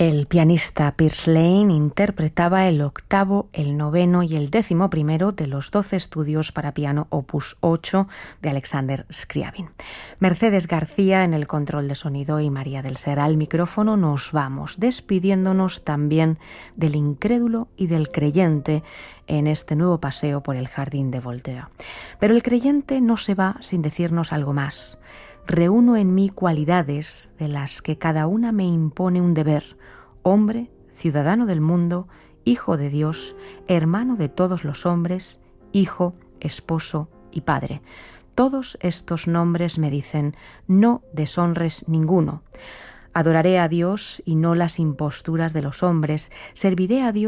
El pianista Piers Lane interpretaba el octavo, el noveno y el 11º de los 12 estudios para piano opus 8 de Alexander Scriabin. Mercedes García en el control de sonido y María del Ser al micrófono. Nos vamos despidiéndonos también del incrédulo y del creyente en este nuevo paseo por el jardín de Voltaire. Pero el creyente no se va sin decirnos algo más. Reúno en mí cualidades de las que cada una me impone un deber: hombre, ciudadano del mundo, hijo de Dios, hermano de todos los hombres, hijo, esposo y padre. Todos estos nombres me dicen: no deshonres ninguno. Adoraré a Dios y no las imposturas de los hombres, serviré a Dios